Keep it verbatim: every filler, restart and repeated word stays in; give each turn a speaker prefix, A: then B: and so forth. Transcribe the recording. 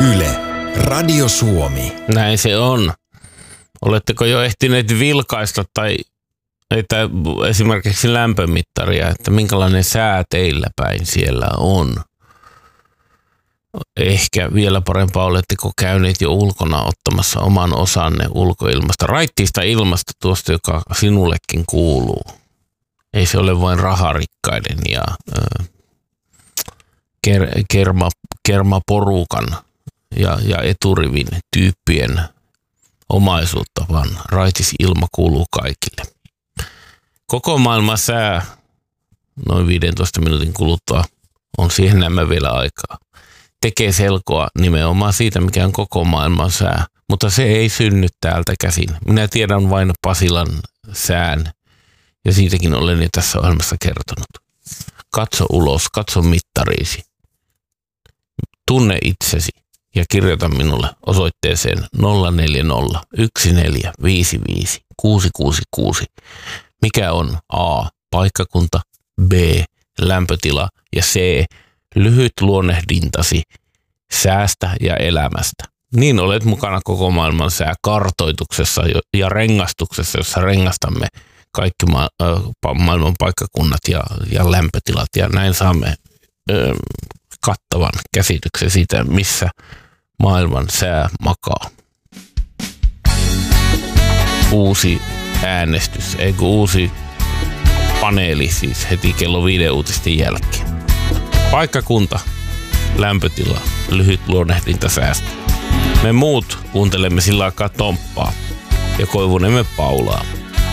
A: Yle, Radio Suomi.
B: Näin se on. Oletteko jo ehtineet vilkaista tai että esimerkiksi lämpömittaria, että minkälainen sää teillä päin siellä on? Ehkä vielä parempaa, oletteko käyneet jo ulkona ottamassa oman osanne ulkoilmasta, raittiista ilmasta, tuosta joka sinullekin kuuluu. Ei se ole vain raharikkaiden ja ö, ker, kerma, kermaporukan ja, ja eturivin tyyppien omaisuutta, vaan raitis ilma kuuluu kaikille. Koko maailman sää noin viidentoista minuutin kuluttua on siihen nämä vielä aikaa. Tekee selkoa nimenomaan siitä, mikä on koko maailman sää, mutta se ei synny täältä käsin. Minä tiedän vain Pasilan sään ja siitäkin olen jo tässä ohjelmassa kertonut. Katso ulos, katso mittariisi. Tunne itsesi ja kirjoita minulle osoitteeseen nolla neljä nolla yksi neljä viisi viisi kuusi kuusi kuusi. Mikä on A, paikkakunta, B, lämpötila ja C, lyhyt luonnehdintasi säästä ja elämästä. Niin olet mukana koko maailman sääkartoituksessa ja rengastuksessa, jossa rengastamme kaikki ma- äh, maailman paikkakunnat ja, ja lämpötilat. Ja näin saamme äh, kattavan käsityksen siitä, missä maailman sää makaa. Uusi äänestys, eikö uusi paneeli siis heti kello viiden uutisten jälkeen. Paikkakunta, lämpötila, lyhyt luonnehdinta säästä. Me muut kuuntelemme sillä aikaa Tomppaa ja Koivunemme Paulaa.